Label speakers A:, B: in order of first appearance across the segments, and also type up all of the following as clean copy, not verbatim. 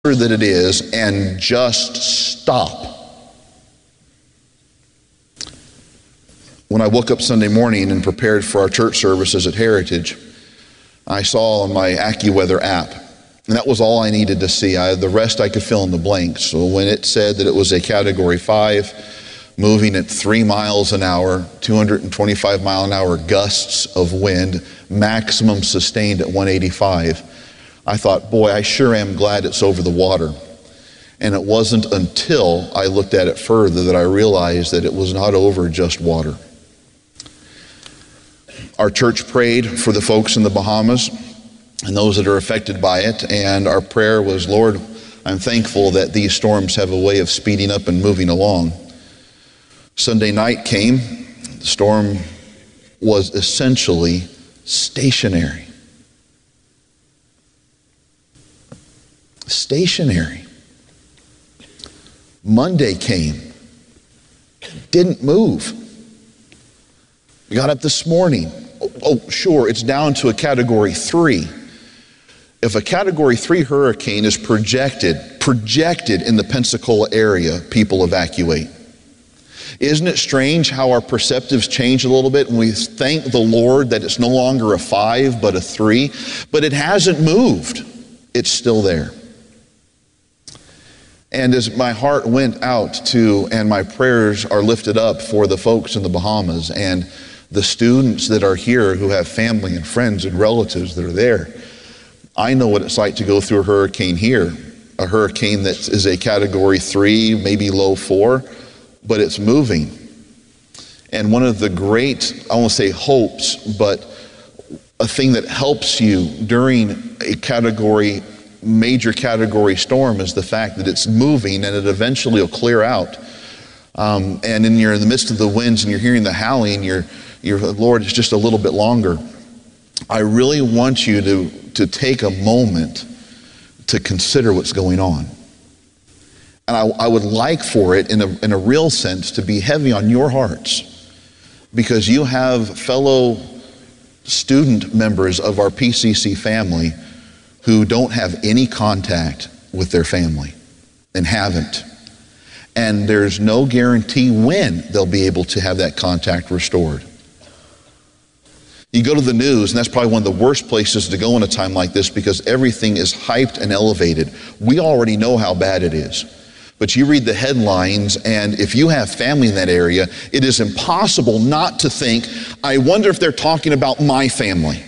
A: that it is and just stop. When I woke up Sunday morning and prepared for our church services at Heritage, I saw on my AccuWeather app, and that was all I needed to see. The rest I could fill in the blanks. So when it said that it was a Category 5, moving at 3 miles an hour, 225 mile an hour gusts of wind, maximum sustained at 185, I thought, boy, I sure am glad it's over the water. And it wasn't until I looked at it further that I realized that it was not over just water. Our church prayed for the folks in the Bahamas and those that are affected by it, and our prayer was, Lord, I'm thankful that these storms have a way of speeding up and moving along. Sunday night came. The storm was essentially stationary. Stationary. Monday came. Didn't move. We got up this morning. Oh, sure, it's down to a Category 3. If a Category 3 hurricane is projected in the Pensacola area, people evacuate. Isn't it strange how our perceptives change a little bit and we thank the Lord that it's no longer a 5 but a 3? But it hasn't moved. It's still there. And as my heart went out to, and my prayers are lifted up for the folks in the Bahamas and the students that are here who have family and friends and relatives that are there, I know what it's like to go through a hurricane here, a hurricane that is a Category 3, maybe low 4, but it's moving. And one of the great, I won't say hopes, but a thing that helps you during a major category storm is the fact that it's moving and it eventually will clear out. And then you're in the midst of the winds and you're hearing the howling, you're Lord, it's just a little bit longer. I really want you to take a moment to consider what's going on. And I would like for it in a real sense to be heavy on your hearts, because you have fellow student members of our PCC family who don't have any contact with their family and haven't. And there's no guarantee when they'll be able to have that contact restored. You go to the news, and that's probably one of the worst places to go in a time like this because everything is hyped and elevated. We already know how bad it is. But you read the headlines, and if you have family in that area, it is impossible not to think, I wonder if they're talking about my family.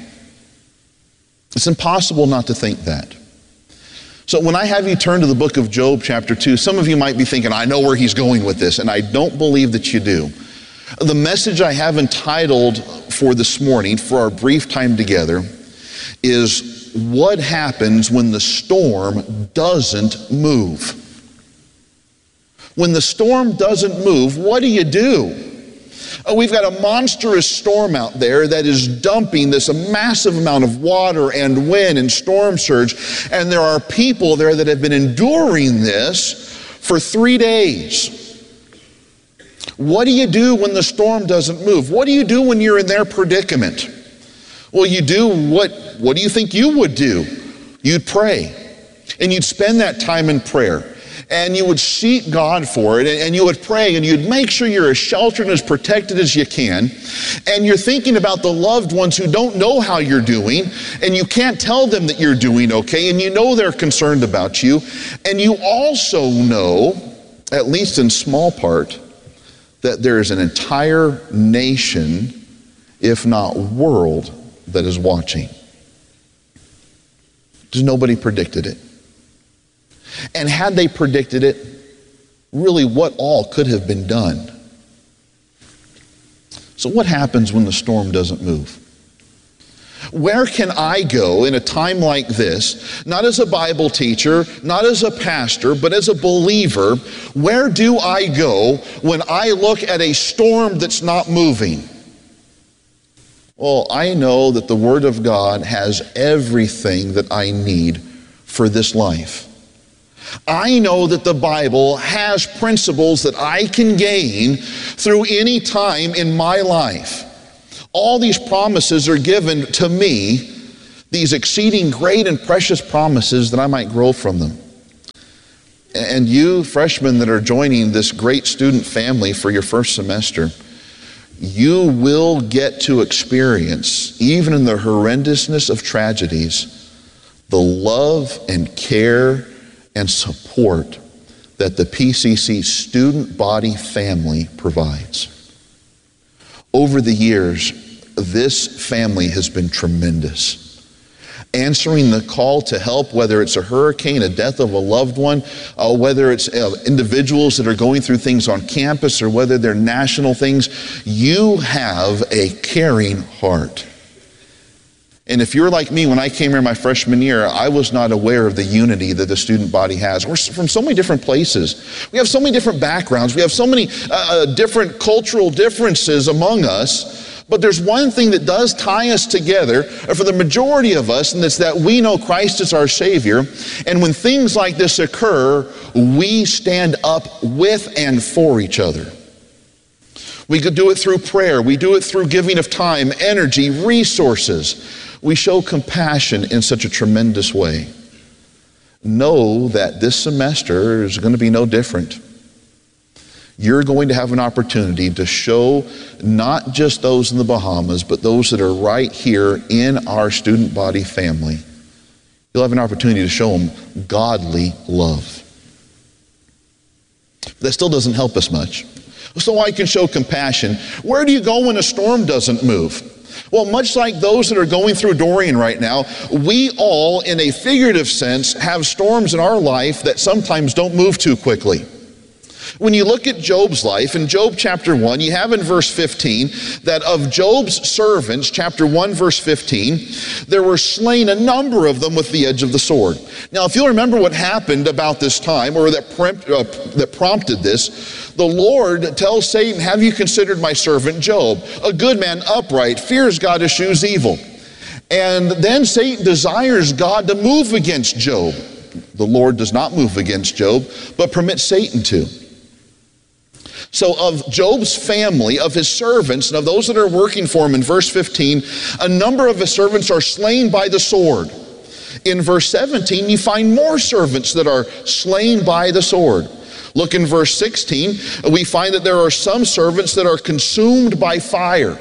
A: It's impossible not to think that. So when I have you turn to the book of Job chapter 2, some of you might be thinking, I know where he's going with this, and I don't believe that you do. The message I have entitled for this morning, for our brief time together, is what happens when the storm doesn't move. When the storm doesn't move, what do you do? We've got a monstrous storm out there that is dumping this massive amount of water and wind and storm surge, and there are people there that have been enduring this for 3 days. What do you do when the storm doesn't move? What do you do when you're in their predicament? Well, you do what do you think you would do? You'd pray, and you'd spend that time in prayer. And you would seek God for it, and you would pray, and you'd make sure you're as sheltered and as protected as you can. And you're thinking about the loved ones who don't know how you're doing, and you can't tell them that you're doing okay, and you know they're concerned about you. And you also know, at least in small part, that there is an entire nation, if not world, that is watching. Just nobody predicted it. And had they predicted it, really what all could have been done? So what happens when the storm doesn't move? Where can I go in a time like this, not as a Bible teacher, not as a pastor, but as a believer? Where do I go when I look at a storm that's not moving? Well, I know that the Word of God has everything that I need for this life. I know that the Bible has principles that I can gain through any time in my life. All these promises are given to me, these exceeding great and precious promises, that I might grow from them. And you freshmen that are joining this great student family for your first semester, you will get to experience, even in the horrendousness of tragedies, the love and care and support that the PCC student body family provides. Over the years, this family has been tremendous. Answering the call to help, whether it's a hurricane, a death of a loved one, whether it's individuals that are going through things on campus, or whether they're national things, you have a caring heart. And if you're like me, when I came here my freshman year, I was not aware of the unity that the student body has. We're from so many different places. We have so many different backgrounds. We have so many different cultural differences among us. But there's one thing that does tie us together for the majority of us, and it's that we know Christ is our Savior. And when things like this occur, we stand up with and for each other. We could do it through prayer. We do it through giving of time, energy, resources. We show compassion in such a tremendous way. Know that this semester is going to be no different. You're going to have an opportunity to show not just those in the Bahamas, but those that are right here in our student body family. You'll have an opportunity to show them godly love. That still doesn't help us much. So I can show compassion. Where do you go when a storm doesn't move? Well, much like those that are going through Dorian right now, we all, in a figurative sense, have storms in our life that sometimes don't move too quickly. When you look at Job's life, in Job chapter 1, you have in verse 15 that of Job's servants, chapter 1, verse 15, there were slain a number of them with the edge of the sword. Now, if you'll remember what happened about this time, or that prompted this, the Lord tells Satan, "Have you considered my servant Job, a good man, upright, fears God, eschews evil?" And then Satan desires God to move against Job. The Lord does not move against Job, but permits Satan to. So of Job's family, of his servants, and of those that are working for him in verse 15, a number of his servants are slain by the sword. In verse 17, you find more servants that are slain by the sword. Look in verse 16, we find that there are some servants that are consumed by fire.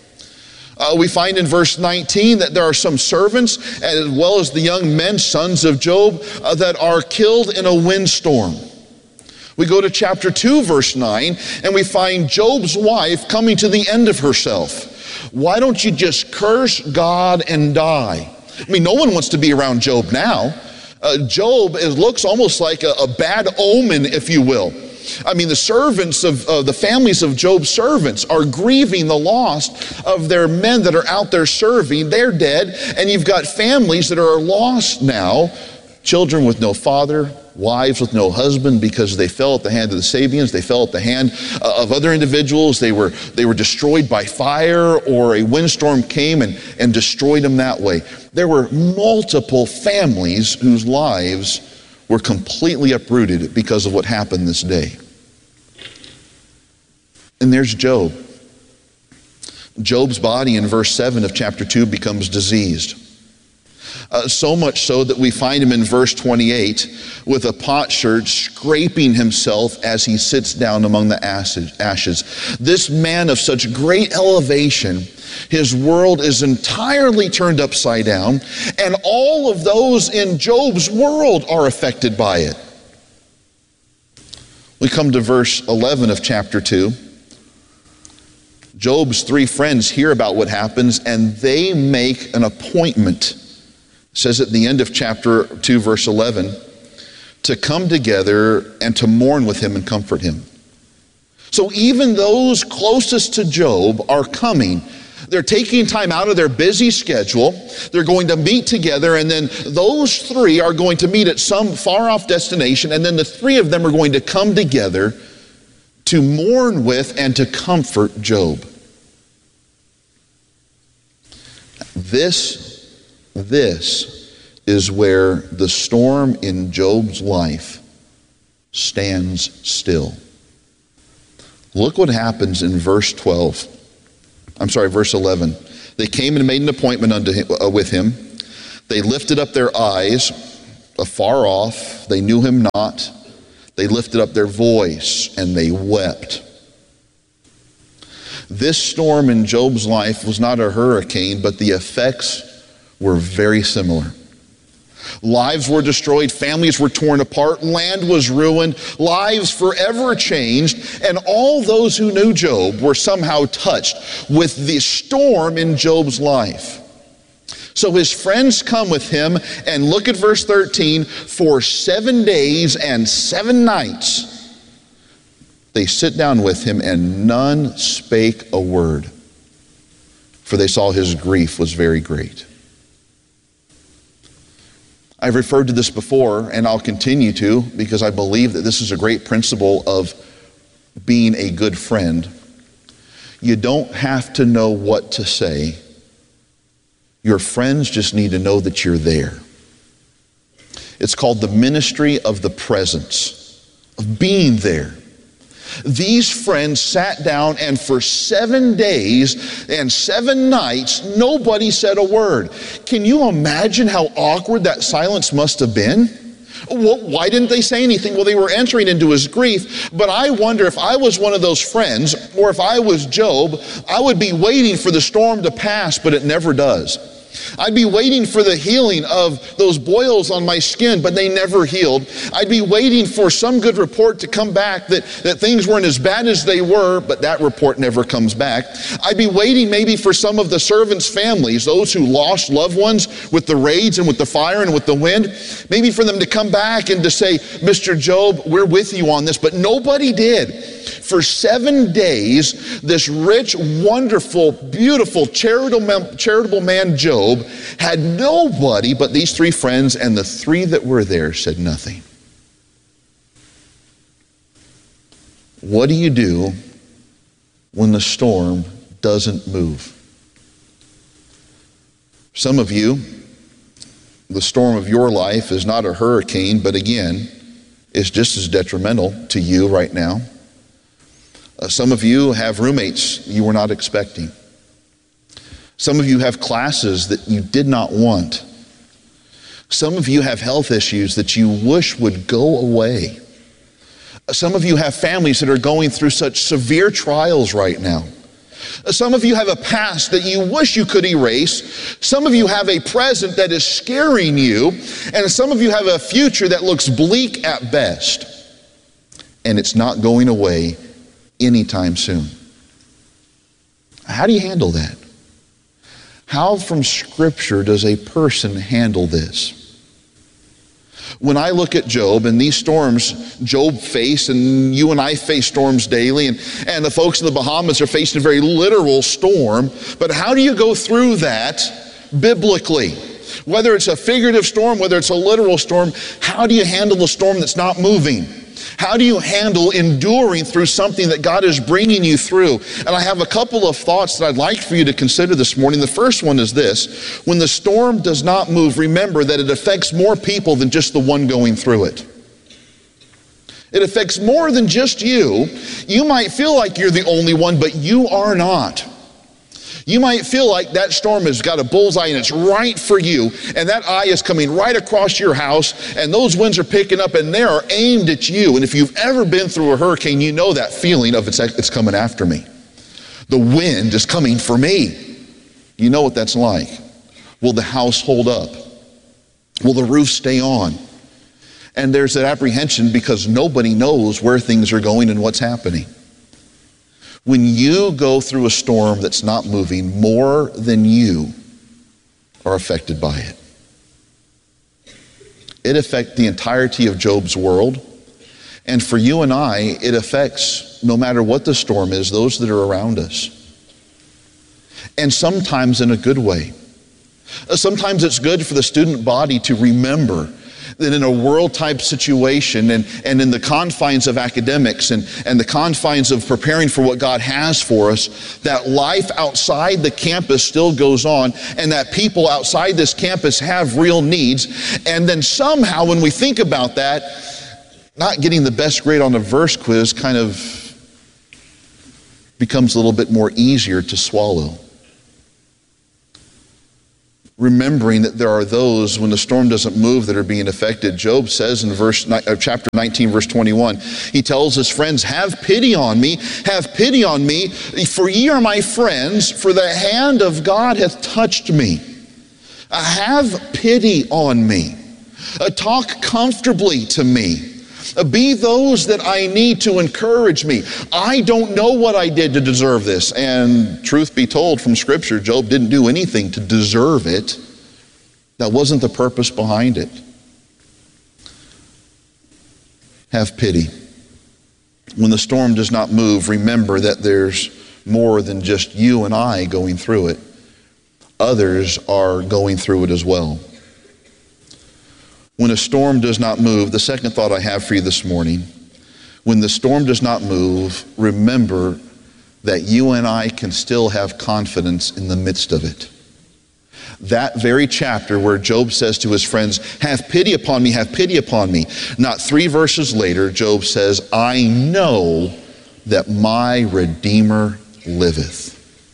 A: We find in verse 19 that there are some servants, as well as the young men, sons of Job, that are killed in a windstorm. We go to chapter 2, verse 9, and we find Job's wife coming to the end of herself. Why don't you just curse God and die? I mean, no one wants to be around Job now. Job looks almost like a bad omen, if you will. I mean, the servants of the families of Job's servants are grieving the loss of their men that are out there serving. They're dead, and you've got families that are lost now, children with no father, wives with no husband, because they fell at the hand of the Sabians, they fell at the hand of other individuals, they were destroyed by fire, or a windstorm came and destroyed them that way. There were multiple families whose lives were completely uprooted because of what happened this day. And there's Job. Job's body in verse 7 of chapter 2 becomes diseased. So much so that we find him in verse 28 with a potsherd scraping himself as he sits down among the ashes. This man of such great elevation, his world is entirely turned upside down, and all of those in Job's world are affected by it. We come to verse 11 of chapter 2. Job's three friends hear about what happens, and they make an appointment. It says at the end of chapter 2, verse 11, to come together and to mourn with him and comfort him. So even those closest to Job are coming. They're taking time out of their busy schedule. They're going to meet together, and then those three are going to meet at some far-off destination, and then the three of them are going to come together to mourn with and to comfort Job. This is where the storm in Job's life stands still. Look what happens in verse 11. They came and made an appointment with him. They lifted up their eyes afar off. They knew him not. They lifted up their voice and they wept. This storm in Job's life was not a hurricane, but the effects were very similar. Lives were destroyed, families were torn apart, land was ruined, lives forever changed, and all those who knew Job were somehow touched with the storm in Job's life. So his friends come with him, and look at verse 13, for 7 days and 7 nights they sit down with him, and none spake a word, for they saw his grief was very great. I've referred to this before, and I'll continue to, because I believe that this is a great principle of being a good friend. You don't have to know what to say. Your friends just need to know that you're there. It's called the ministry of the presence, of being there. These friends sat down, and for 7 days and 7 nights, nobody said a word. Can you imagine how awkward that silence must have been? Why didn't they say anything? Well, they were entering into his grief, but I wonder if I was one of those friends, or if I was Job, I would be waiting for the storm to pass, but it never does. I'd be waiting for the healing of those boils on my skin, but they never healed. I'd be waiting for some good report to come back that things weren't as bad as they were, but that report never comes back. I'd be waiting maybe for some of the servants' families, those who lost loved ones with the raids and with the fire and with the wind, maybe for them to come back and to say, Mr. Job, we're with you on this, but nobody did. For 7 days, this rich, wonderful, beautiful, charitable man, Job, had nobody but these 3 friends, and the 3 that were there said nothing. What do you do when the storm doesn't move? Some of you, the storm of your life is not a hurricane, but again, is just as detrimental to you right now. Some of you have roommates you were not expecting. Some of you have classes that you did not want. Some of you have health issues that you wish would go away. Some of you have families that are going through such severe trials right now. Some of you have a past that you wish you could erase. Some of you have a present that is scaring you. And some of you have a future that looks bleak at best. And it's not going away anytime soon. How do you handle that? How from Scripture does a person handle this? When I look at Job and these storms Job faced, and you and I face storms daily, and the folks in the Bahamas are facing a very literal storm, but how do you go through that biblically? Whether it's a figurative storm, whether it's a literal storm, how do you handle the storm that's not moving? How do you handle enduring through something that God is bringing you through? And I have a couple of thoughts that I'd like for you to consider this morning. The first one is this: when the storm does not move, remember that it affects more people than just the one going through it. It affects more than just you. You might feel like you're the only one, but you are not. You might feel like that storm has got a bullseye and it's right for you, and that eye is coming right across your house, and those winds are picking up and they are aimed at you. And if you've ever been through a hurricane, you know that feeling of it's coming after me. The wind is coming for me. You know what that's like. Will the house hold up? Will the roof stay on? And there's that apprehension because nobody knows where things are going and what's happening. When you go through a storm that's not moving, more than you are affected by it. It affects the entirety of Job's world. And for you and I, it affects, no matter what the storm is, those that are around us. And sometimes in a good way. Sometimes it's good for the student body to remember that in a world-type situation and in the confines of academics and the confines of preparing for what God has for us, that life outside the campus still goes on, and that people outside this campus have real needs. And then somehow when we think about that, not getting the best grade on a verse quiz kind of becomes a little bit more easier to swallow. remembering that there are those, when the storm doesn't move, that are being affected. Job says in chapter 19, verse 21, he tells his friends, have pity on me, for ye are my friends, for the hand of God hath touched me. Have pity on me. Talk comfortably to me. Be those that I need to encourage me. I don't know what I did to deserve this. And truth be told, from Scripture, Job didn't do anything to deserve it. That wasn't the purpose behind it. Have pity. When the storm does not move, remember that there's more than just you and I going through it. Others are going through it as well. When a storm does not move, the second thought I have for you this morning, when the storm does not move, remember that you and I can still have confidence in the midst of it. That very chapter where Job says to his friends, have pity upon me, have pity upon me. Not 3 verses later, Job says, I know that my Redeemer liveth.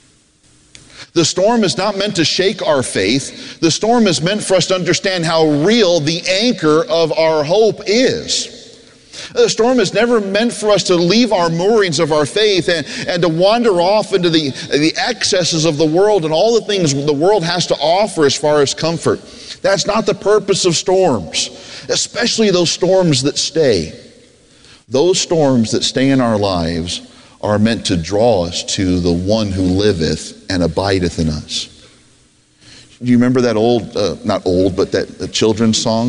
A: The storm is not meant to shake our faith. The storm is meant for us to understand how real the anchor of our hope is. The storm is never meant for us to leave our moorings of our faith and to wander off into the excesses of the world and all the things the world has to offer as far as comfort. That's not the purpose of storms, especially those storms that stay. Those storms that stay in our lives are meant to draw us to the one who liveth and abideth in us. Do you remember that that children's song?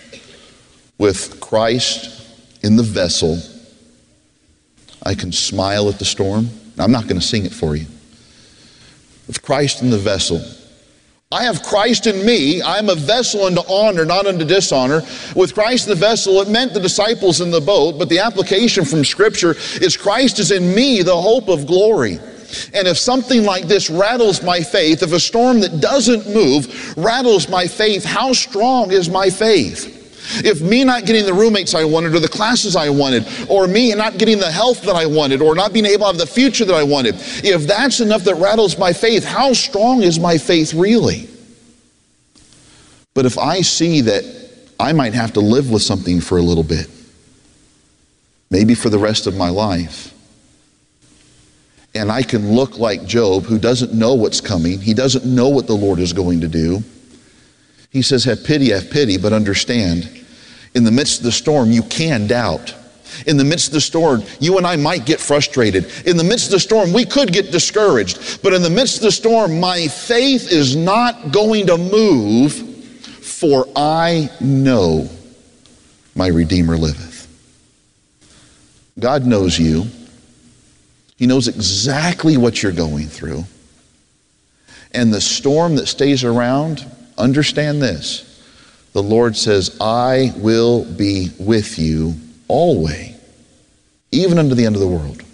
A: With Christ in the vessel, I can smile at the storm. Now, I'm not going to sing it for you. With Christ in the vessel, I have Christ in me. I am a vessel unto honor, not unto dishonor. With Christ in the vessel, it meant the disciples in the boat, but the application from Scripture is Christ is in me, the hope of glory. And if something like this rattles my faith, if a storm that doesn't move rattles my faith, how strong is my faith? If me not getting the roommates I wanted or the classes I wanted, or me not getting the health that I wanted, or not being able to have the future that I wanted, if that's enough that rattles my faith, how strong is my faith really? But if I see that I might have to live with something for a little bit, maybe for the rest of my life, and I can look like Job, who doesn't know what's coming, he doesn't know what the Lord is going to do. He says, have pity, but understand, in the midst of the storm, you can doubt. In the midst of the storm, you and I might get frustrated. In the midst of the storm, we could get discouraged. But in the midst of the storm, my faith is not going to move, for I know my Redeemer liveth. God knows you. He knows exactly what you're going through. And the storm that stays around, understand this. The Lord says, I will be with you always, even unto the end of the world.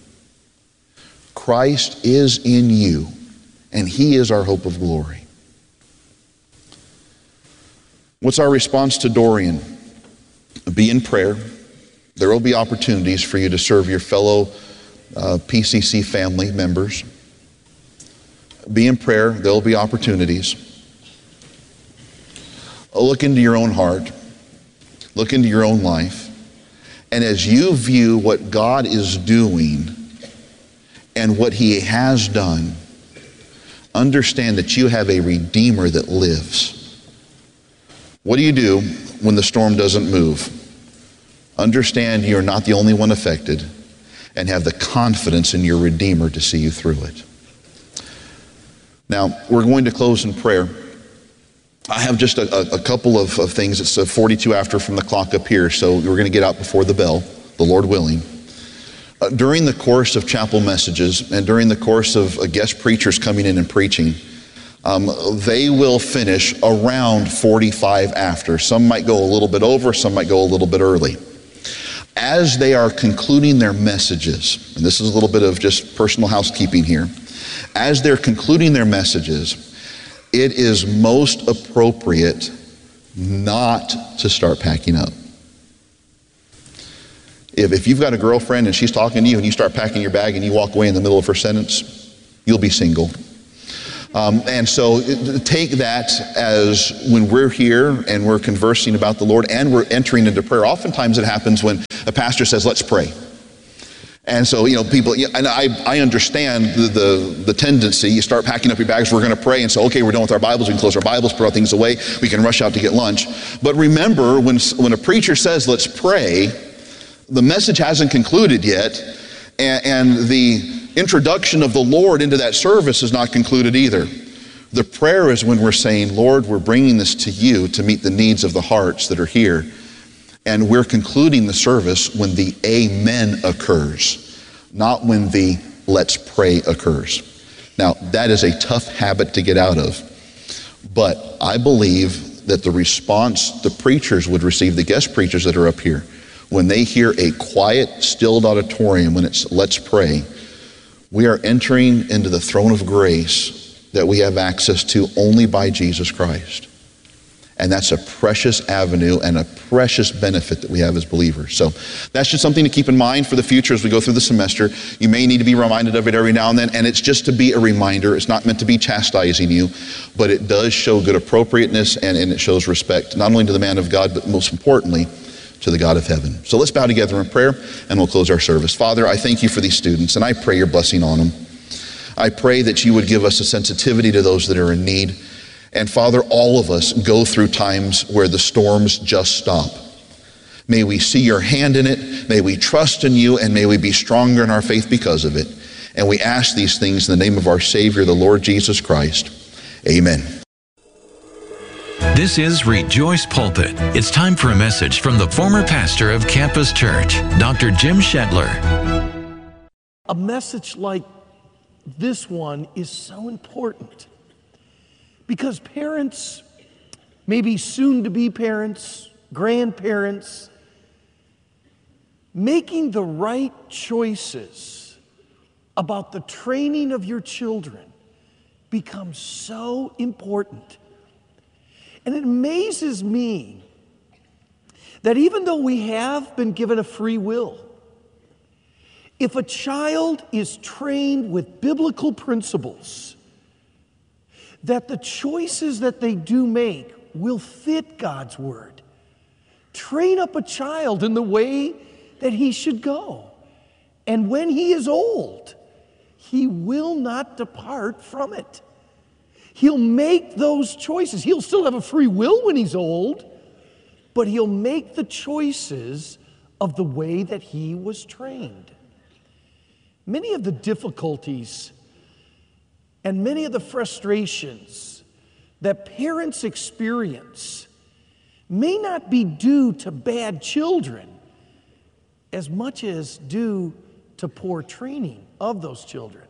A: Christ is in you, and He is our hope of glory. What's our response to Dorian? Be in prayer. There will be opportunities for you to serve your fellow PCC family members. Be in prayer. There will be opportunities. Look into your own heart. Look into your own life. And as you view what God is doing and what He has done, understand that you have a Redeemer that lives. What do you do when the storm doesn't move? Understand you're not the only one affected, and have the confidence in your Redeemer to see you through it. Now, we're going to close in prayer. I have just a couple of things. It's 42 after from the clock up here, so we're going to get out before the bell, the Lord willing. During the course of chapel messages and during the course of guest preachers coming in and preaching, they will finish around 45 after. Some might go a little bit over, some might go a little bit early. As they are concluding their messages, and this is a little bit of just personal housekeeping here, as they're concluding their messages, it is most appropriate not to start packing up. If you've got a girlfriend and she's talking to you and you start packing your bag and you walk away in the middle of her sentence, you'll be single. And so take that as when we're here and we're conversing about the Lord and we're entering into prayer. Oftentimes it happens when a pastor says, let's pray. And so, people, and I understand the tendency. You start packing up your bags, we're going to pray, and so, okay, we're done with our Bibles, we can close our Bibles, put our things away, we can rush out to get lunch. But remember, when a preacher says, let's pray, the message hasn't concluded yet, and the introduction of the Lord into that service is not concluded either. The prayer is when we're saying, Lord, we're bringing this to you to meet the needs of the hearts that are here. And we're concluding the service when the amen occurs, not when the let's pray occurs. Now, that is a tough habit to get out of, but I believe that the response the preachers would receive, the guest preachers that are up here, when they hear a quiet, stilled auditorium, when it's let's pray, we are entering into the throne of grace that we have access to only by Jesus Christ. And that's a precious avenue and a precious benefit that we have as believers. So that's just something to keep in mind for the future as we go through the semester. You may need to be reminded of it every now and then, and it's just to be a reminder. It's not meant to be chastising you, but it does show good appropriateness, and it shows respect, not only to the man of God, but most importantly, to the God of heaven. So let's bow together in prayer, and we'll close our service. Father, I thank you for these students, and I pray your blessing on them. I pray that you would give us a sensitivity to those that are in need. And Father, all of us go through times where the storms just stop. May we see your hand in it, may we trust in you, and may we be stronger in our faith because of it. And we ask these things in the name of our Savior, the Lord Jesus Christ. Amen.
B: This is Rejoice Pulpit. It's time for a message from the former pastor of Campus Church, Dr. Jim Shetler.
C: A message like this one is so important. Because parents, maybe soon-to-be parents, grandparents, making the right choices about the training of your children becomes so important. And it amazes me that even though we have been given a free will, if a child is trained with biblical principles, that the choices that they do make will fit God's word. Train up a child in the way that he should go. And when he is old, he will not depart from it. He'll make those choices. He'll still have a free will when he's old, but he'll make the choices of the way that he was trained. Many of the difficulties and many of the frustrations that parents experience may not be due to bad children as much as due to poor training of those children.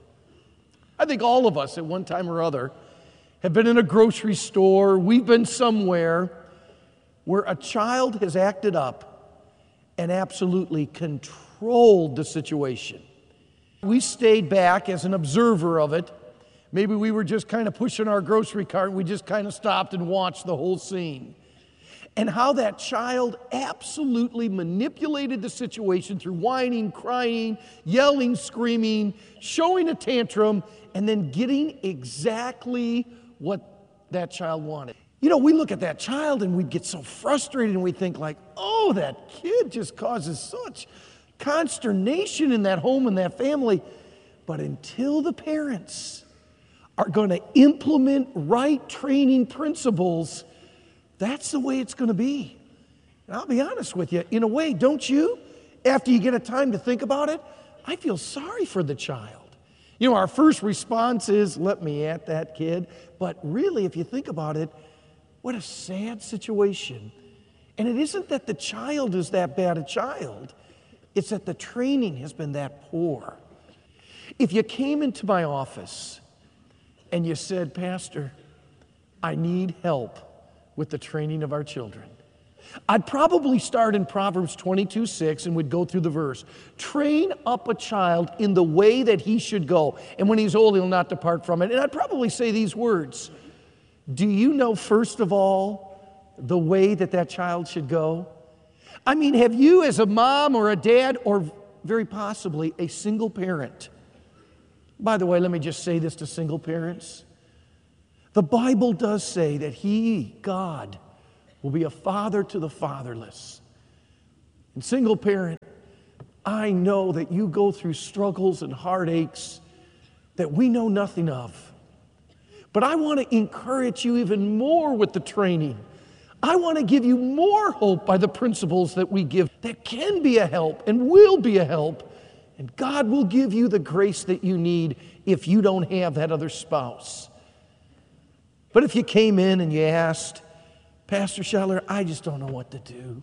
C: I think all of us at one time or other have been in a grocery store, we've been somewhere where a child has acted up and absolutely controlled the situation. We stayed back as an observer of it. Maybe we were just kind of pushing our grocery cart and we just kind of stopped and watched the whole scene. And how that child absolutely manipulated the situation through whining, crying, yelling, screaming, showing a tantrum, and then getting exactly what that child wanted. You know, we look at that child and we get so frustrated and we think like, oh, that kid just causes such consternation in that home and that family. But until the parents are going to implement right training principles, that's the way it's going to be. And I'll be honest with you, in a way, don't you? After you get a time to think about it, I feel sorry for the child. You know, our first response is, let me at that kid. But really, if you think about it, what a sad situation. And it isn't that the child is that bad a child. It's that the training has been that poor. If you came into my office and you said, Pastor, I need help with the training of our children, I'd probably start in Proverbs 22:6 and would go through the verse. Train up a child in the way that he should go, and when he's old, he'll not depart from it. And I'd probably say these words. Do you know, first of all, the way that that child should go? I mean, have you as a mom or a dad, or very possibly a single parent? By the way, let me just say this to single parents. The Bible does say that He, God, will be a father to the fatherless. And single parent, I know that you go through struggles and heartaches that we know nothing of. But I want to encourage you even more with the training. I want to give you more hope by the principles that we give that can be a help and will be a help. And God will give you the grace that you need if you don't have that other spouse. But if you came in and you asked, Pastor Scheller, I just don't know what to do,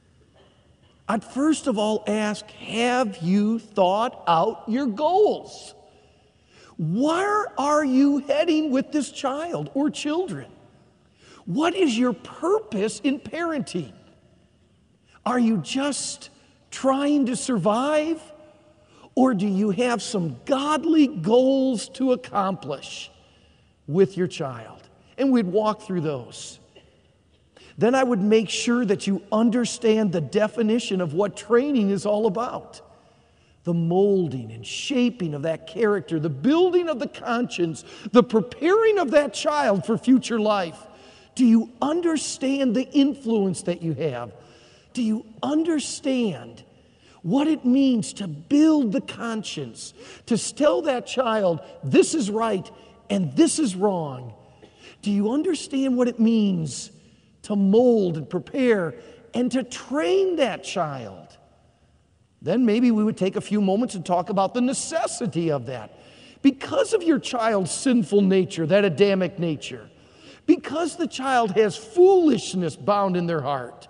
C: I'd first of all ask, have you thought out your goals? Where are you heading with this child or children? What is your purpose in parenting? Are you just trying to survive? Or do you have some godly goals to accomplish with your child? And we'd walk through those. Then I would make sure that you understand the definition of what training is all about. The molding and shaping of that character, the building of the conscience, the preparing of that child for future life. Do you understand the influence that you have? Do you understand what it means to build the conscience, to tell that child, this is right and this is wrong? Do you understand what it means to mold and prepare and to train that child? Then maybe we would take a few moments and talk about the necessity of that. Because of your child's sinful nature, that Adamic nature, because the child has foolishness bound in their heart,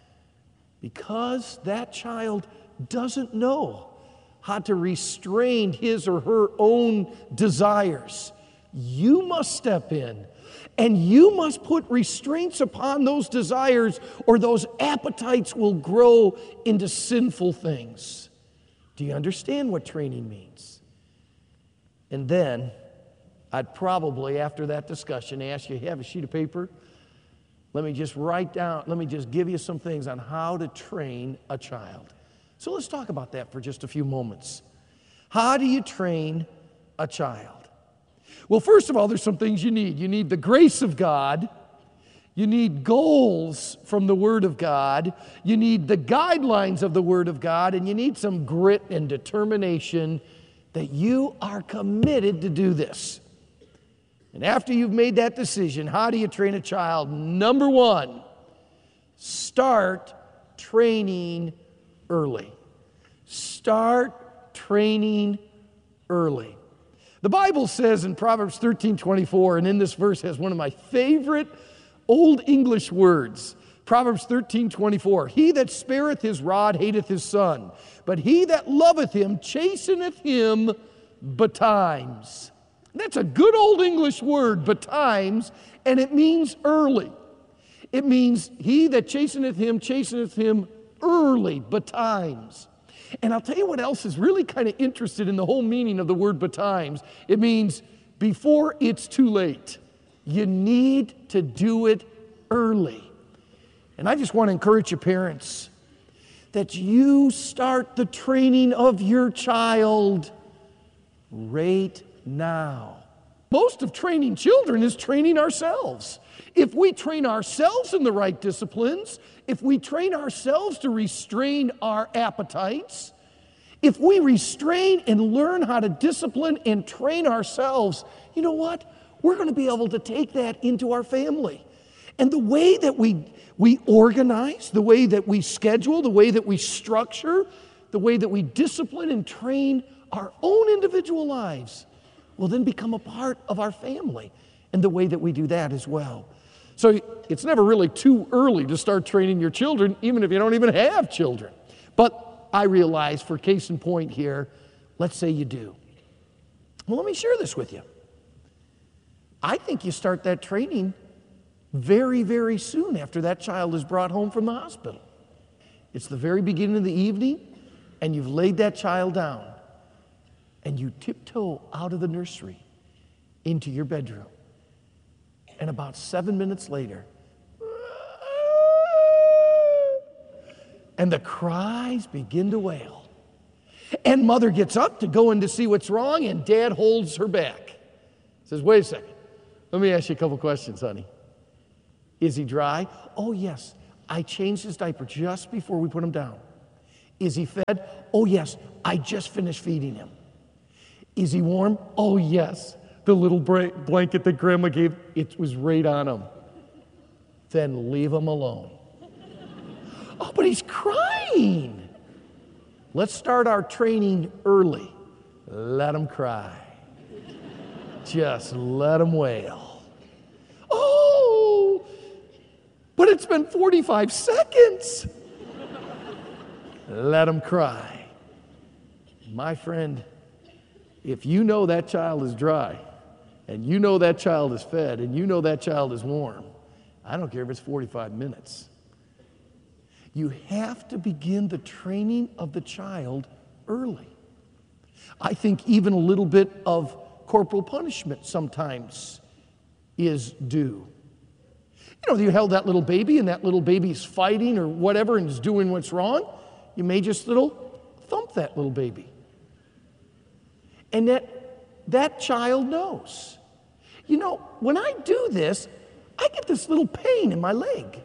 C: because that child doesn't know how to restrain his or her own desires, you must step in and you must put restraints upon those desires, or those appetites will grow into sinful things. Do you understand what training means? And then I'd probably, after that discussion, ask you, have a sheet of paper? Let me just give you some things on how to train a child. So let's talk about that for just a few moments. How do you train a child? Well, first of all, there's some things you need. You need the grace of God. You need goals from the Word of God. You need the guidelines of the Word of God. And you need some grit and determination that you are committed to do this. And after you've made that decision, how do you train a child? Number one, start training early. Start training early. The Bible says in Proverbs 13:24, and in this verse has one of my favorite Old English words. Proverbs 13:24, he that spareth his rod hateth his son, but he that loveth him chasteneth him betimes. That's a good Old English word, betimes, and it means early. It means he that chasteneth him early, betimes. And I'll tell you what else is really kind of interested in the whole meaning of the word betimes. It means before it's too late. You need to do it early. And I just want to encourage you parents that you start the training of your child right now. Most of training children is training ourselves. If we train ourselves in the right disciplines, if we train ourselves to restrain our appetites, if we restrain and learn how to discipline and train ourselves, you know what? We're going to be able to take that into our family. And the way that we organize, the way that we schedule, the way that we structure, the way that we discipline and train our own individual lives will then become a part of our family and the way that we do that as well. So it's never really too early to start training your children, even if you don't even have children. But I realize, for case in point here, let's say you do. Well, let me share this with you. I think you start that training very, very soon after that child is brought home from the hospital. It's the very beginning of the evening, and you've laid that child down, and you tiptoe out of the nursery into your bedroom. And about 7 minutes later, and the cries begin to wail. And mother gets up to go in to see what's wrong, and dad holds her back. Says, wait a second. Let me ask you a couple questions, honey. Is he dry? Oh, yes. I changed his diaper just before we put him down. Is he fed? Oh, yes. I just finished feeding him. Is he warm? Oh, yes. The little blanket that Grandma gave, it was right on him. Then leave him alone. Oh, but he's crying. Let's start our training early. Let him cry. Just let him wail. Oh, but it's been 45 seconds. Let him cry. My friend, if you know that child is dry, and you know that child is fed, and you know that child is warm, I don't care if it's 45 minutes. You have to begin the training of the child early. I think even a little bit of corporal punishment sometimes is due. You know, you held that little baby and that little baby's fighting or whatever and is doing what's wrong. You may just thump that little baby. And that child knows. You know, when I do this, I get this little pain in my leg.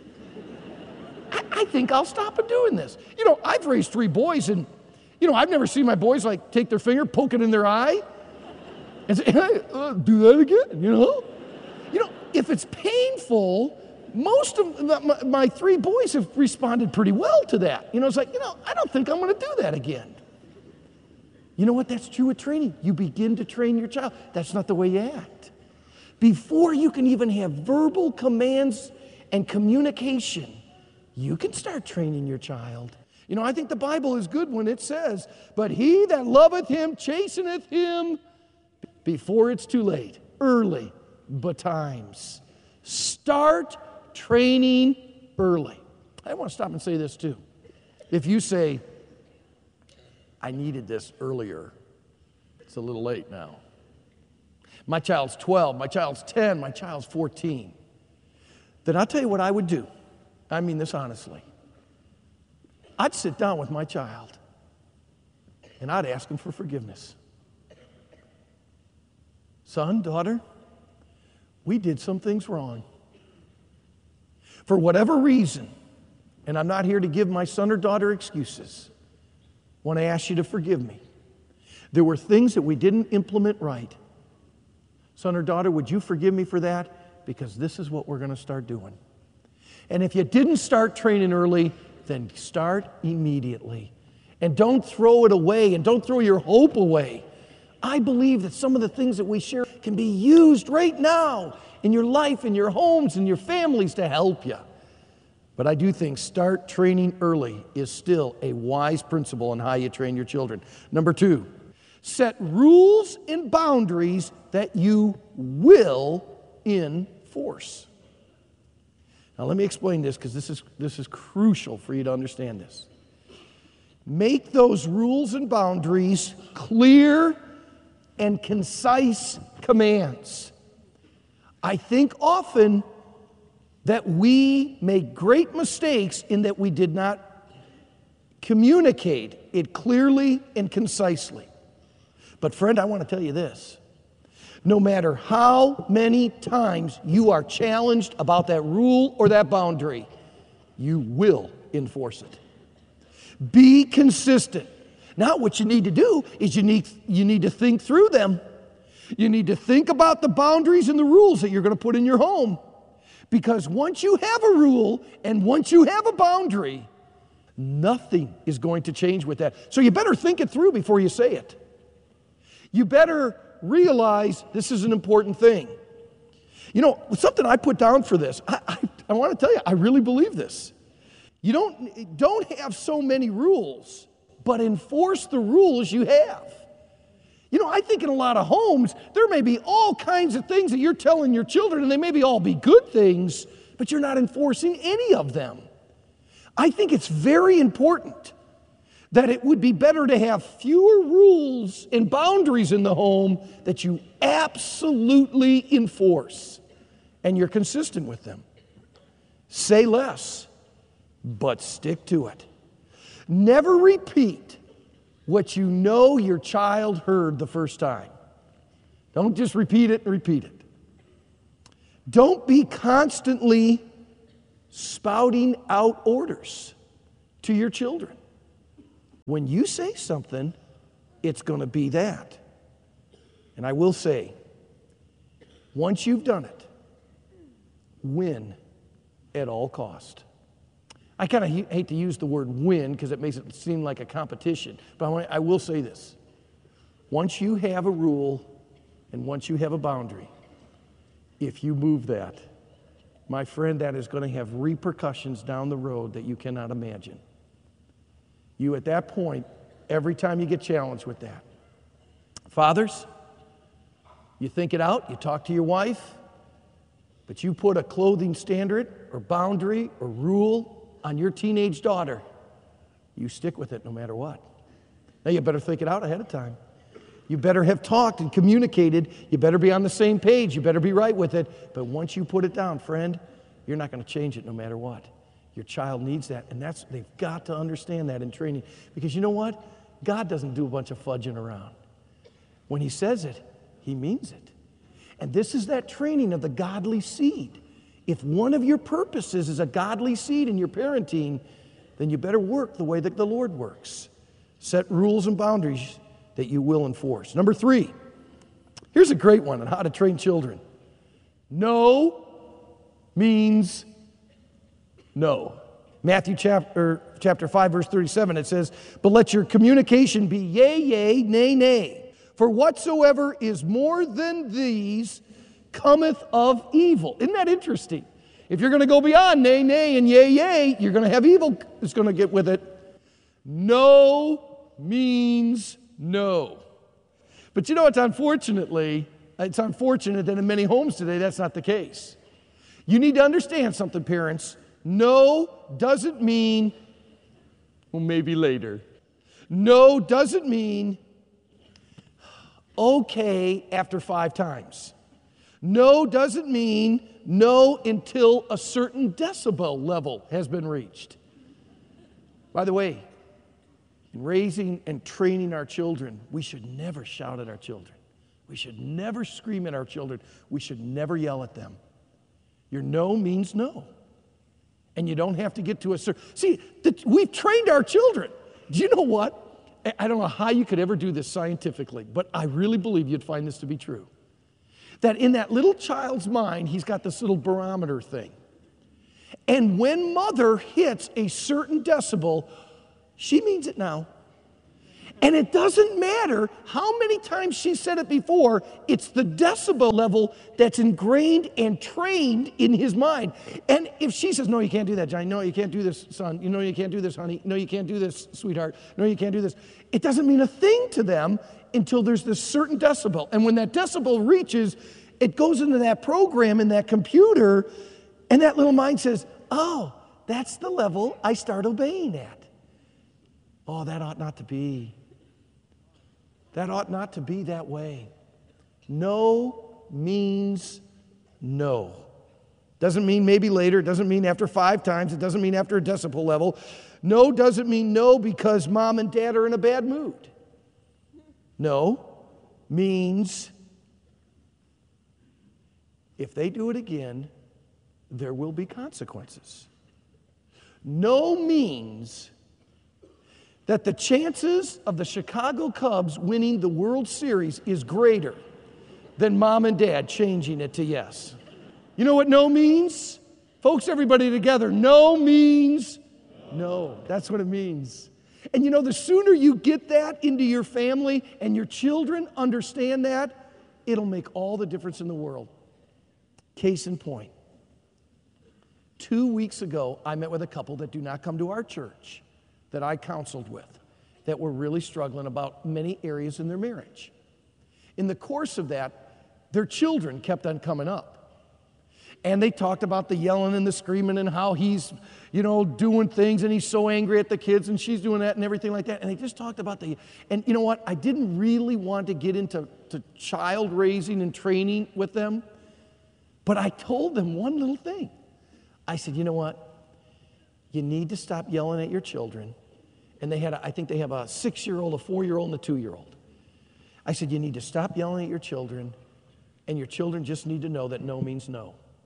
C: I think I'll stop doing this. You know, I've raised 3 boys, and, you know, I've never seen my boys, like, take their finger, poke it in their eye, and say, hey, do that again, you know? You know, if it's painful, most of my 3 boys have responded pretty well to that. You know, it's like, you know, I don't think I'm going to do that again. You know what? That's true with training. You begin to train your child. That's not the way you act. Before you can even have verbal commands and communication, you can start training your child. You know, I think the Bible is good when it says, but he that loveth him chasteneth him before it's too late, early betimes. Start training early. I want to stop and say this too. If you say, I needed this earlier, it's a little late now. My child's 12, my child's 10, my child's 14. Then I'll tell you what I would do. I mean this honestly. I'd sit down with my child and I'd ask him for forgiveness. Son, daughter, we did some things wrong. For whatever reason, and I'm not here to give my son or daughter excuses, I want to ask you to forgive me. There were things that we didn't implement right. Son or daughter, would you forgive me for that? Because this is what we're going to start doing. And if you didn't start training early, then start immediately. And don't throw it away, and don't throw your hope away. I believe that some of the things that we share can be used right now in your life, in your homes, in your families to help you. But I do think start training early is still a wise principle in how you train your children. Number 2, set rules and boundaries that you will enforce. Now let me explain this, because this is crucial for you to understand this. Make those rules and boundaries clear and concise commands. I think often that we make great mistakes in that we did not communicate it clearly and concisely. But friend, I want to tell you this. No matter how many times you are challenged about that rule or that boundary, you will enforce it. Be consistent. Now what you need to do is you need to think through them. You need to think about the boundaries and the rules that you're going to put in your home. Because once you have a rule and once you have a boundary, nothing is going to change with that. So you better think it through before you say it. You better realize this is an important thing. You know, something I put down for this, I want to tell you, I really believe this. You don't have so many rules, but enforce the rules you have. You know, I think in a lot of homes, there may be all kinds of things that you're telling your children, and they may all be good things, but you're not enforcing any of them. I think it's very important that it would be better to have fewer rules and boundaries in the home that you absolutely enforce, and you're consistent with them. Say less, but stick to it. Never repeat what you know your child heard the first time. Don't just repeat it and repeat it. Don't be constantly spouting out orders to your children. When you say something, it's going to be that. And I will say, once you've done it, win at all cost. I kind of hate to use the word win because it makes it seem like a competition. But I will say this. Once you have a rule and once you have a boundary, if you move that, my friend, that is going to have repercussions down the road that you cannot imagine. You, at that point, every time you get challenged with that, fathers, you think it out, you talk to your wife, but you put a clothing standard or boundary or rule on your teenage daughter, you stick with it no matter what. Now, you better think it out ahead of time. You better have talked and communicated. You better be on the same page. You better be right with it. But once you put it down, friend, you're not going to change it no matter what. Your child needs that, and they've got to understand that in training. Because you know what? God doesn't do a bunch of fudging around. When He says it, He means it. And this is that training of the godly seed. If one of your purposes is a godly seed in your parenting, then you better work the way that the Lord works. Set rules and boundaries that you will enforce. Number 3, here's a great one on how to train children. No means no. Matthew chapter 5, verse 37, it says, "But let your communication be yea, yea, nay, nay. For whatsoever is more than these cometh of evil." Isn't that interesting? If you're going to go beyond nay, nay, and yea, yea, you're going to have evil that's going to get with it. No means no. But you know, it's unfortunate that in many homes today, that's not the case. You need to understand something, parents. No doesn't mean, well, maybe later. No doesn't mean okay after 5 times. No doesn't mean no until a certain decibel level has been reached. By the way, in raising and training our children, we should never shout at our children. We should never scream at our children. We should never yell at them. Your no means no. And you don't have to get to a certain... See, we've trained our children. Do you know what? I don't know how you could ever do this scientifically, but I really believe you'd find this to be true. That in that little child's mind, he's got this little barometer thing. And when mother hits a certain decibel, she means it now. And it doesn't matter how many times she said it before, it's the decibel level that's ingrained and trained in his mind. And if she says, no, you can't do that, Johnny. No, you can't do this, son. You know you can't do this, honey. No, you can't do this, sweetheart. No, you can't do this. It doesn't mean a thing to them until there's this certain decibel. And when that decibel reaches, it goes into that program in that computer, and that little mind says, oh, that's the level I start obeying at. Oh, that ought not to be. That ought not to be that way. No means no. Doesn't mean maybe later. It doesn't mean after 5 times. It doesn't mean after a decibel level. No doesn't mean no because mom and dad are in a bad mood. No means if they do it again, there will be consequences. No means that the chances of the Chicago Cubs winning the World Series is greater than mom and dad changing it to yes. You know what no means? Folks, everybody together, no means no. That's what it means. And you know, the sooner you get that into your family and your children understand that, it'll make all the difference in the world. Case in point. 2 weeks ago, I met with a couple that do not come to our church that I counseled with that were really struggling about many areas in their marriage. In the course of that, their children kept on coming up. And they talked about the yelling and the screaming and how he's, doing things and he's so angry at the kids and she's doing that and everything like that. And they just talked about and you know what? I didn't really want to get into child raising and training with them, but I told them one little thing. I said, you know what? You need to stop yelling at your children. And I think they have a 6-year-old, a 4-year-old, and a 2-year-old. I said, you need to stop yelling at your children, and your children just need to know that no means no.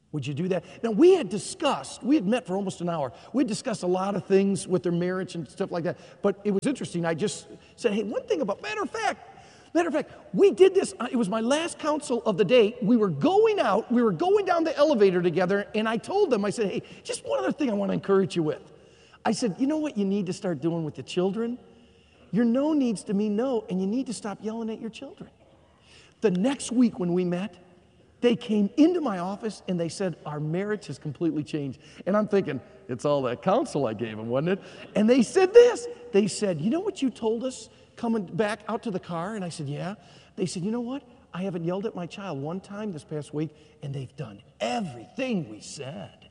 C: Would you do that? Now, we had met for almost an hour. We had discussed a lot of things with their marriage and stuff like that. But it was interesting. I just said, hey, one thing about, matter of fact, we did this. It was my last counsel of the day. We were going down the elevator together, and I told them, I said, hey, just one other thing I want to encourage you with. I said, you know what you need to start doing with the children? Your no needs to mean no, and you need to stop yelling at your children. The next week when we met, they came into my office and they said, our marriage has completely changed. And I'm thinking, it's all that counsel I gave them, wasn't it? And they said this. They said, you know what you told us coming back out to the car? And I said, yeah. They said, you know what? I haven't yelled at my child one time this past week, and they've done everything we said.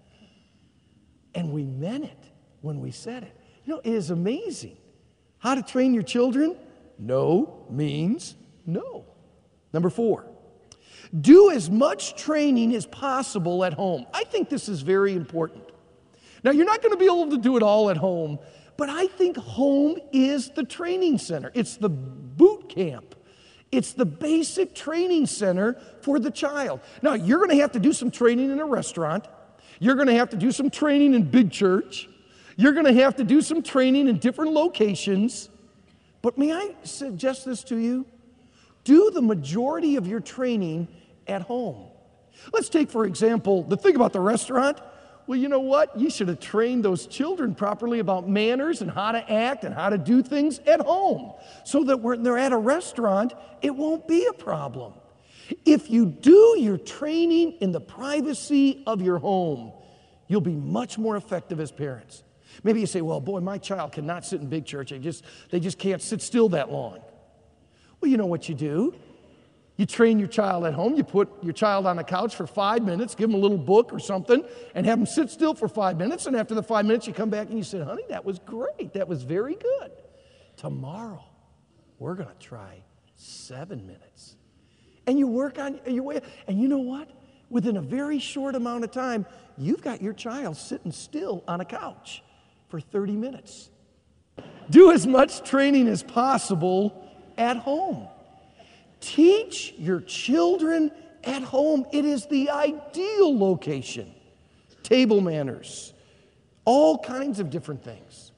C: And we meant it when we said it. You know, it is amazing. How to train your children? No means no. Number 4. Do as much training as possible at home. I think this is very important. Now, you're not going to be able to do it all at home, but I think home is the training center. It's the boot camp. It's the basic training center for the child. Now, you're going to have to do some training in a restaurant. You're going to have to do some training in big church. You're going to have to do some training in different locations. But may I suggest this to you? Do the majority of your training at home. Let's take, for example, the thing about the restaurant. Well, you know what? You should have trained those children properly about manners and how to act and how to do things at home so that when they're at a restaurant, it won't be a problem. If you do your training in the privacy of your home, you'll be much more effective as parents. Maybe you say, well, boy, my child cannot sit in big church. They just can't sit still that long. Well, you know what you do? You train your child at home. You put your child on the couch for 5 minutes, give them a little book or something, and have them sit still for 5 minutes. And after the 5 minutes, you come back and you say, honey, that was great. That was very good. Tomorrow, we're going to try 7 minutes. And you work on your way. And you know what? Within a very short amount of time, you've got your child sitting still on a couch for 30 minutes. Do as much training as possible at home. Teach your children at home. It is the ideal location. Table manners, all kinds of different things.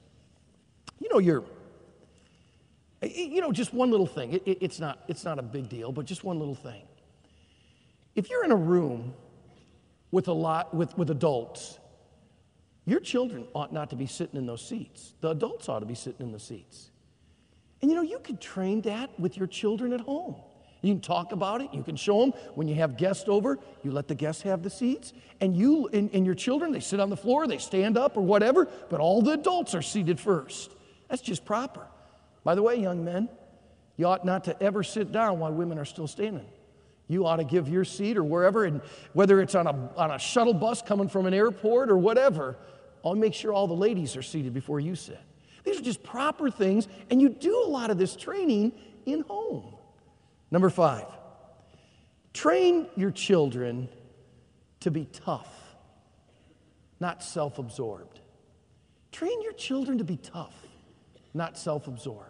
C: Just one little thing. It's not a big deal, but just one little thing. If you're in a room with adults, your children ought not to be sitting in those seats. The adults ought to be sitting in the seats. And you could train that with your children at home. You can talk about it. You can show them when you have guests over, you let the guests have the seats. And your children, they sit on the floor, they stand up or whatever, but all the adults are seated first. That's just proper. By the way, young men, you ought not to ever sit down while women are still standing. You ought to give your seat or wherever, and whether it's on a shuttle bus coming from an airport or whatever, I'll make sure all the ladies are seated before you sit. These are just proper things, and you do a lot of this training in home. Number 5, train your children to be tough, not self-absorbed. Train your children to be tough, not self-absorbed.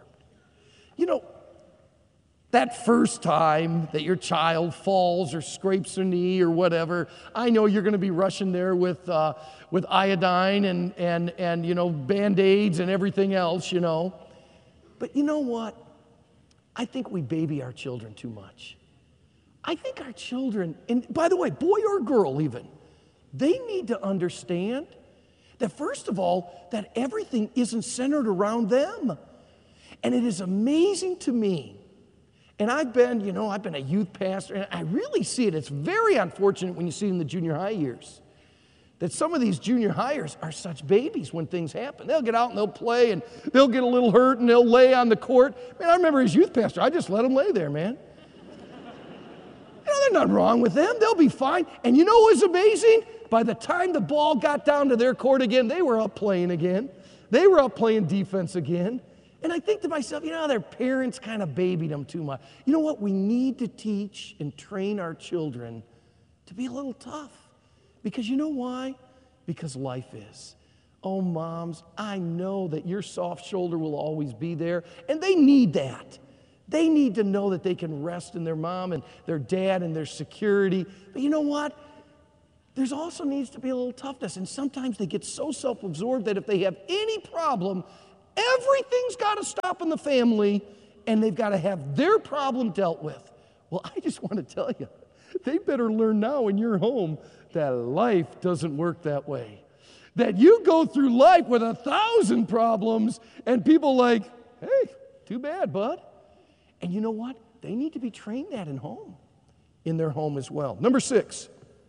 C: That first time that your child falls or scrapes their knee or whatever, I know you're going to be rushing there with iodine and Band-Aids and everything else, But you know what? I think we baby our children too much. I think our children, and by the way, boy or girl even, they need to understand that first of all, that everything isn't centered around them. And it is amazing to me. And I've been a youth pastor, and I really see it. It's very unfortunate when you see it in the junior high years that some of these junior hires are such babies when things happen. They'll get out and they'll play, and they'll get a little hurt, and they'll lay on the court. Man, I remember as youth pastor, I just let them lay there, man. There's nothing wrong with them. They'll be fine. And you know what was amazing? By the time the ball got down to their court again, they were up playing again. They were up playing defense again. And I think to myself, their parents kind of babied them too much. You know what? We need to teach and train our children to be a little tough. Because you know why? Because life is. Oh, moms, I know that your soft shoulder will always be there. And they need that. They need to know that they can rest in their mom and their dad and their security. But you know what? there's also needs to be a little toughness. And sometimes they get so self-absorbed that if they have any problem, everything's got to stop in the family and they've got to have their problem dealt with. Well, I just want to tell you, they better learn now in your home that life doesn't work that way. That you go through life with 1,000 problems and people like, hey, too bad, bud. And you know what? They need to be trained that in their home as well. Number 6,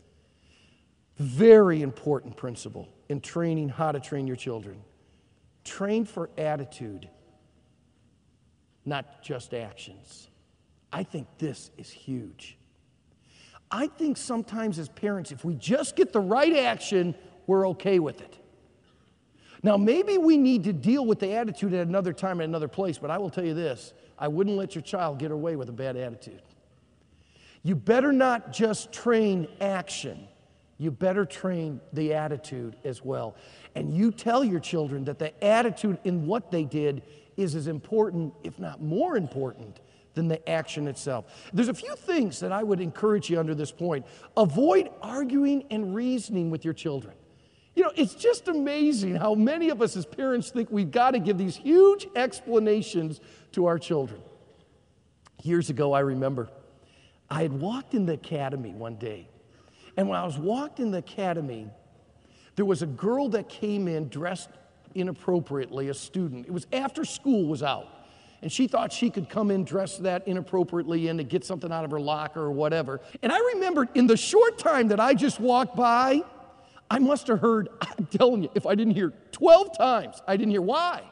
C: very important principle in training how to train your children. Train for attitude, not just actions. I think this is huge. I think sometimes as parents, if we just get the right action, we're okay with it. Now, maybe we need to deal with the attitude at another time, at another place, but I will tell you this, I wouldn't let your child get away with a bad attitude. You better not just train action. You better train the attitude as well. And you tell your children that the attitude in what they did is as important, if not more important, than the action itself. There's a few things that I would encourage you under this point. Avoid arguing and reasoning with your children. You know, it's just amazing how many of us as parents think we've got to give these huge explanations to our children. Years ago, I remember, I had walked in the academy one day. And when I was walked in the academy, there was a girl that came in dressed inappropriately, a student. It was after school was out. And she thought she could come in dressed that inappropriately in to get something out of her locker or whatever. And I remembered in the short time that I just walked by, I must have heard, I'm telling you, if I didn't hear 12 times, I didn't hear why.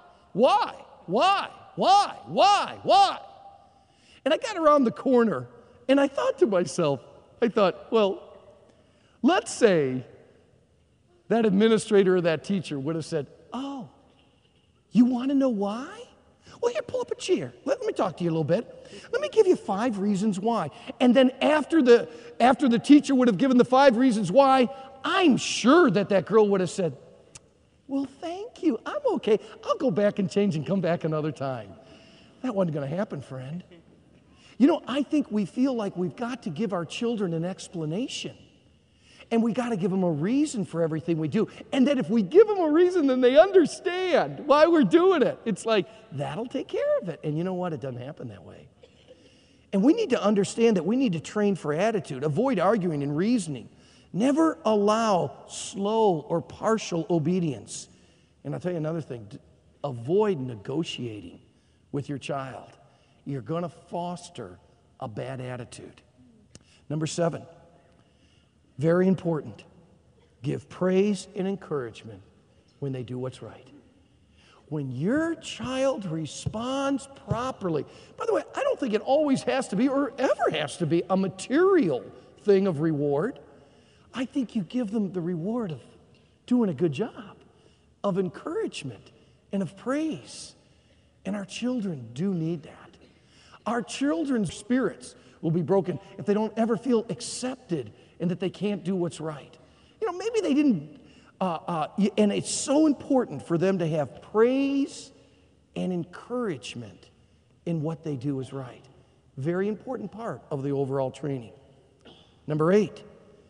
C: And I got around the corner and I thought to myself, well, let's say that administrator or that teacher would have said, oh, you want to know why? Well, here, pull up a chair. Let me talk to you a little bit. Let me give you 5 reasons why. And then after the teacher would have given the 5 reasons why, I'm sure that girl would have said, well, thank you. I'm okay. I'll go back and change and come back another time. That wasn't going to happen, friend. You know, I think we feel like we've got to give our children an explanation. And we got to give them a reason for everything we do. And that if we give them a reason, then they understand why we're doing it. It's like, that'll take care of it. And you know what? It doesn't happen that way. And we need to understand that we need to train for attitude. Avoid arguing and reasoning. Never allow slow or partial obedience. And I'll tell you another thing. Avoid negotiating with your child. You're going to foster a bad attitude. Number 7. Very important. Give praise and encouragement when they do what's right. When your child responds properly, by the way, I don't think it always has to be or ever has to be a material thing of reward. I think you give them the reward of doing a good job, of encouragement and of praise. And our children do need that. Our children's spirits will be broken if they don't ever feel accepted and that they can't do what's right. You know, maybe they didn't, and it's so important for them to have praise and encouragement in what they do is right. Very important part of the overall training. Number 8,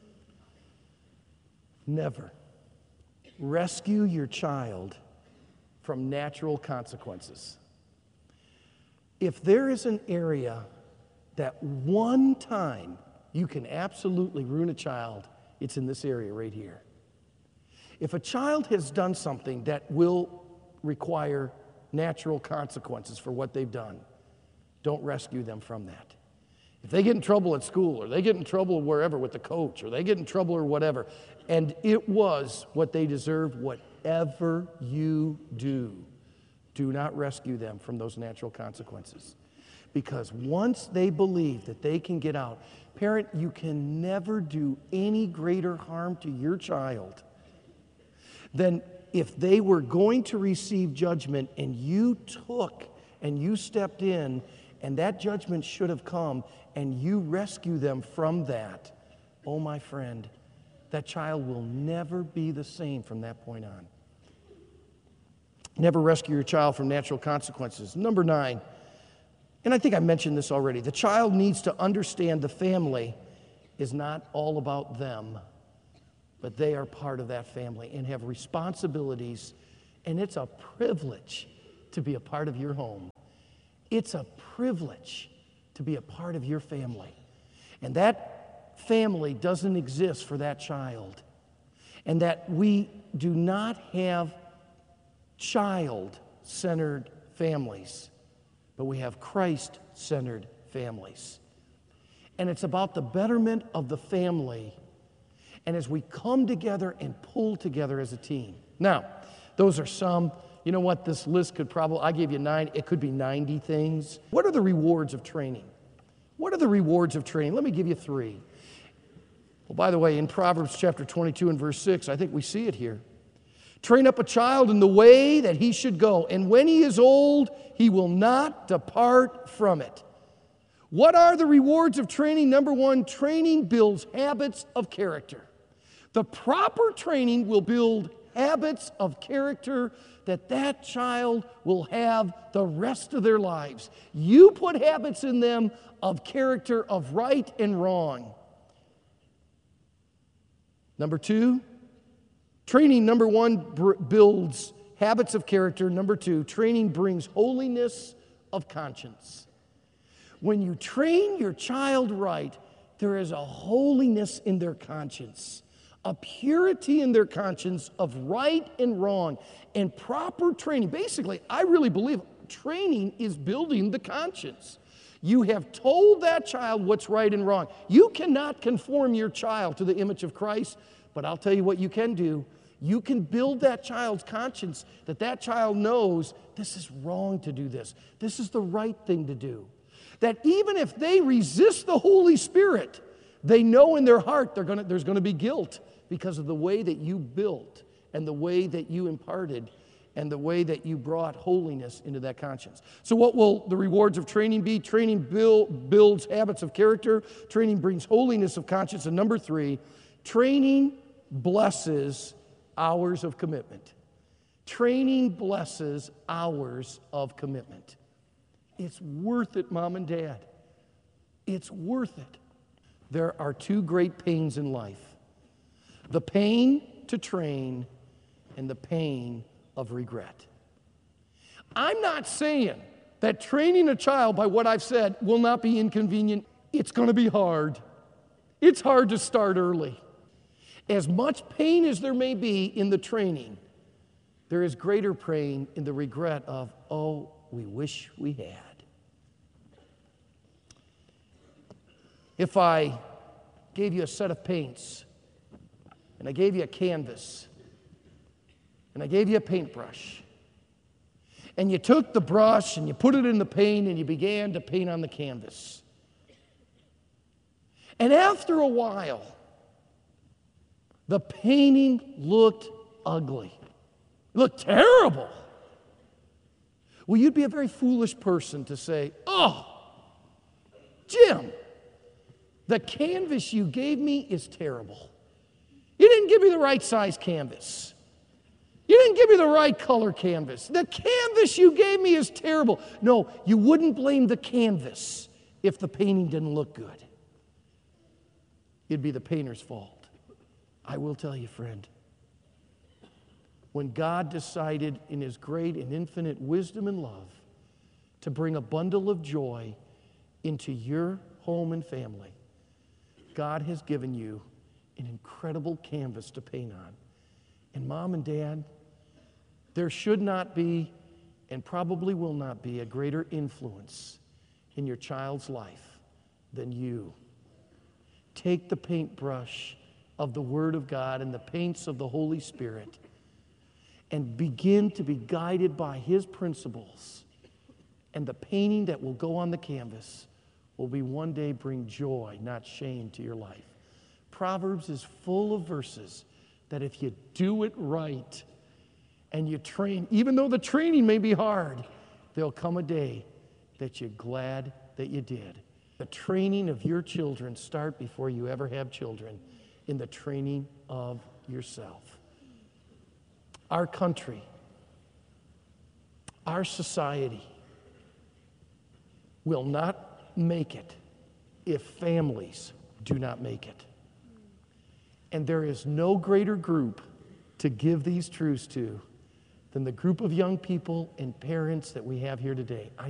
C: never rescue your child from natural consequences. If there is an area that one time you can absolutely ruin a child, it's in this area right here. If a child has done something that will require natural consequences for what they've done, don't rescue them from that. If they get in trouble at school or they get in trouble wherever with the coach or they get in trouble or whatever, and it was what they deserved, whatever you do not rescue them from those natural consequences. Because once they believe that they can get out, parent, you can never do any greater harm to your child than if they were going to receive judgment and you took and you stepped in and that judgment should have come and you rescue them from that. Oh, my friend, that child will never be the same from that point on. Never rescue your child from natural consequences. Number 9, and I think I mentioned this already, the child needs to understand the family is not all about them, but they are part of that family and have responsibilities, and it's a privilege to be a part of your home. It's a privilege to be a part of your family. And that family doesn't exist for that child. And that we do not have child-centered families, but we have Christ-centered families. And it's about the betterment of the family, and as we come together and pull together as a team. Now, those are some. You know what? This list could probably, I gave you 9, it could be 90 things. What are the rewards of training? What are the rewards of training? Let me give you 3. Well, by the way, in Proverbs chapter 22 and verse 6, I think we see it here. Train up a child in the way that he should go, and when he is old, he will not depart from it. What are the rewards of training? Number 1, training builds habits of character. The proper training will build habits of character that child will have the rest of their lives. You put habits in them of character of right and wrong. Number 2, training, number 1, builds habits of character. Number 2, training brings holiness of conscience. When you train your child right, there is a holiness in their conscience, a purity in their conscience of right and wrong, and proper training. Basically, I really believe training is building the conscience. You have told that child what's right and wrong. You cannot conform your child to the image of Christ, but I'll tell you what you can do. You can build that child's conscience that child knows this is wrong to do this. This is the right thing to do. That even if they resist the Holy Spirit, they know in their heart there's going to be guilt because of the way that you built and the way that you imparted and the way that you brought holiness into that conscience. So what will the rewards of training be? Training builds habits of character. Training brings holiness of conscience. And number 3, training blesses hours of commitment. Training blesses hours of commitment. It's worth it, Mom and Dad. It's worth it. There are 2 great pains in life. The pain to train and the pain of regret. I'm not saying that training a child, by what I've said, will not be inconvenient. It's going to be hard. It's hard to start early. As much pain as there may be in the training, there is greater pain in the regret of, oh, we wish we had. If I gave you a set of paints, and I gave you a canvas, and I gave you a paintbrush, and you took the brush and you put it in the paint and you began to paint on the canvas. And after a while, the painting looked ugly. It looked terrible. Well, you'd be a very foolish person to say, oh, Jim, the canvas you gave me is terrible. You didn't give me the right size canvas. You didn't give me the right color canvas. The canvas you gave me is terrible. No, you wouldn't blame the canvas if the painting didn't look good. It'd be the painter's fault. I will tell you, friend, when God decided in His great and infinite wisdom and love to bring a bundle of joy into your home and family, God has given you an incredible canvas to paint on. And Mom and Dad, there should not be and probably will not be a greater influence in your child's life than you. Take the paintbrush of the Word of God and the paints of the Holy Spirit and begin to be guided by His principles. And the painting that will go on the canvas will be one day bring joy, not shame, to your life. Proverbs is full of verses that if you do it right and you train, even though the training may be hard, there'll come a day that you're glad that you did. The training of your children start before you ever have children, in the training of yourself. Our country, our society will not make it if families do not make it. And there is no greater group to give these truths to than the group of young people and parents that we have here today.